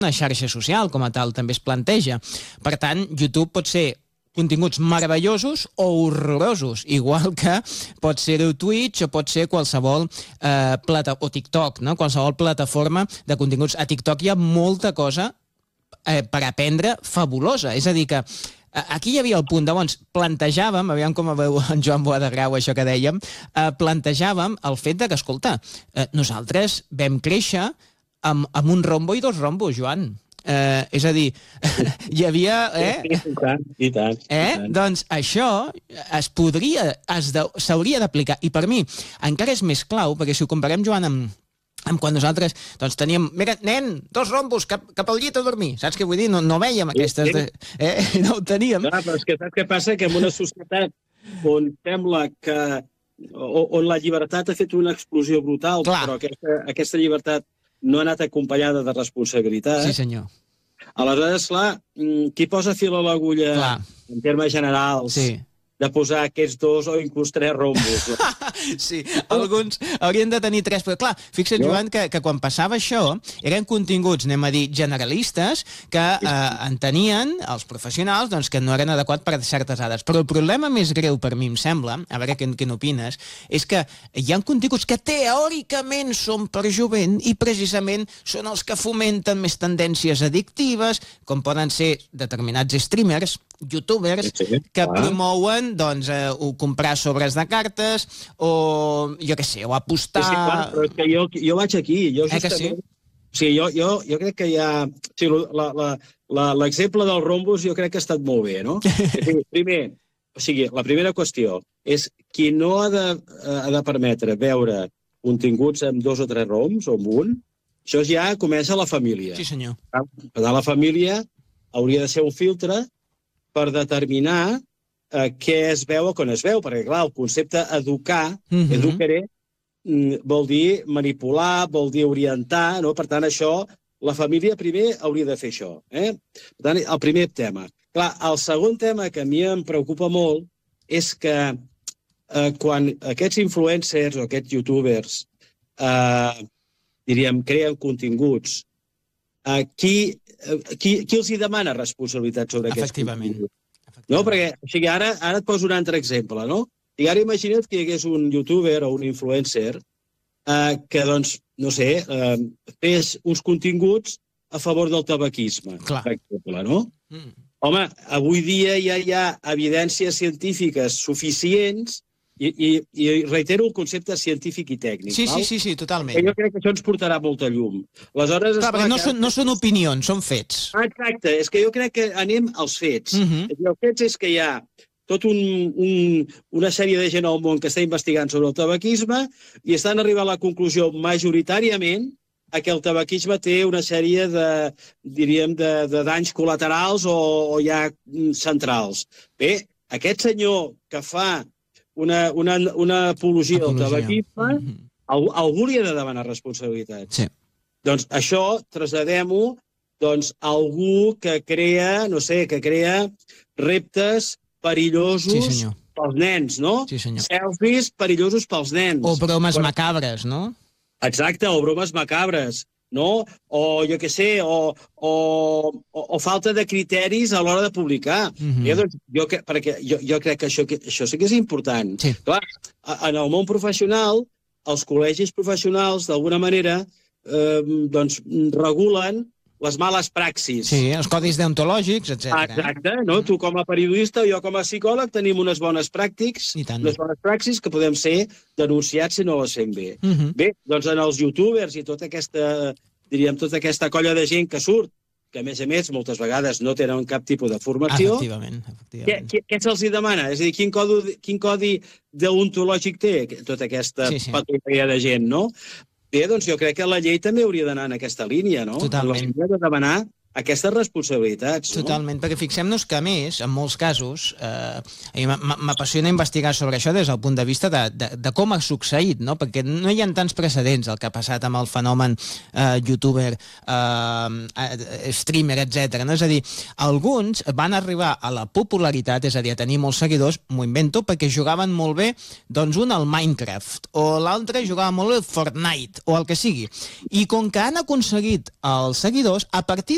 una xarxa social com a tal, també es planteja. Per tant, YouTube pot ser continguts meravellosos o horrorosos, igual que pot ser-ho Twitch o pot ser qualsevol o TikTok, no? Qualsevol plataforma de continguts. A TikTok hi ha molta cosa per aprendre fabulosa, és a dir que aquí hi havia el punt de, doncs, plantejàvem, aviam com veu en Joan Boadagrau això que dèiem, plantejàvem el fet de que, escolta, nosaltres vam créixer amb un rombo i 2 rombos, Joan. És a dir, hi havia... I tant. Doncs això s'hauria d'aplicar. I per mi encara és més clau, perquè si ho comparem, Joan, amb quan nosaltres teníem... Mira, nen, 2 rombos, cap al llit a dormir. Saps què vull dir? No vèiem aquestes... No ho teníem. Però és que saps què passa? Que en una societat on sembla que... on la llibertat ha fet una explosió brutal, però aquesta llibertat no ha anat acompanyada de responsabilitat. Sí, senyor. Aleshores, clar, qui posa fil a l'agulla en termes generals de posar aquests 2 o inclús 3 rombos? Sí, alguns haurien de tenir 3, però clar, fixa't, Joan, que quan passava això eren continguts, anem a dir, generalistes, que entenien els professionals que no eren adequats per a certes edats. Però el problema més greu per mi, em sembla, a veure què n'opines, és que hi ha continguts que teòricament són per jovent i precisament són els que fomenten més tendències addictives, com poden ser determinats streamers, youtubers, que promouen comprar sobres de cartes o, jo què sé, o apostar... Sí, clar, però és que jo vaig aquí. Jo crec que hi ha... L'exemple dels rombos jo crec que ha estat molt bé, no? Primer, la primera qüestió és qui no ha de permetre veure continguts amb 2 o 3 rombs o amb un, això ja comença a la família. Sí, senyor. Per tant, la família hauria de ser un filtre per determinar què es veu o quan es veu, perquè, clar, el concepte educar, educaré, vol dir manipular, vol dir orientar, no? Per tant, això, la família primer hauria de fer això. Per tant, el primer tema. Clar, el segon tema que a mi em preocupa molt és que quan aquests influencers o aquests youtubers, diríem, creen continguts, qui els hi demana responsabilitat sobre aquests continguts? No, perquè ara et poso un altre exemple, no? I ara imagina't que hi hagués un youtuber o un influencer que, doncs, no sé, fes uns continguts a favor del tabaquisme, per exemple, no? Home, avui dia ja hi ha evidències científiques suficients i reitero el concepte científic i tècnic. Sí, totalment. Jo crec que això ens portarà molta llum. Clar, no són opinions, són fets. Exacte, és que jo crec que anem als fets. Els fets és que hi ha tota una sèrie de gent al món que està investigant sobre el tabaquisme i estan arribant a la conclusió majoritàriament que el tabaquisme té una sèrie de danys col·laterals o ja centrals. Bé, aquest senyor que fa una apologia del tabaquisme, algú li ha de demanar responsabilitat. Doncs això traslladem-ho a algú que crea, no sé, reptes perillosos pels nens, no? Selfies perillosos pels nens. O bromes macabres, no? Exacte, o bromes macabres, no? O, jo què sé, o falta de criteris a l'hora de publicar. Jo crec que això sí que és important. Clar, en el món professional, els col·legis professionals, d'alguna manera, regulen les males praxis. Sí, els codis deontològics, etc. Exacte, no? Tu com a periodista o jo com a psicòleg tenim unes bones praxis que podem ser denunciats si no les fem bé. Bé, doncs en els youtubers i tota aquesta colla de gent que surt, que a més moltes vegades no tenen cap tipus de formació, què se'ls demana? És a dir, quin codi deontològic té tota aquesta patrulla de gent, no? Bé, doncs jo crec que la llei també hauria d'anar en aquesta línia, no? Totalment. Hauria de demanar aquestes responsabilitats. Totalment, perquè fixem-nos que, a més, en molts casos, m'apassiona investigar sobre això des del punt de vista de com ha succeït, no? Perquè no hi ha tants precedents el que ha passat amb el fenomen youtuber, streamer, etc. És a dir, alguns van arribar a la popularitat, és a dir, a tenir molts seguidors, m'ho invento, perquè jugaven molt bé, doncs un al Minecraft, o l'altre jugava molt bé al Fortnite, o el que sigui. I com que han aconseguit els seguidors, a partir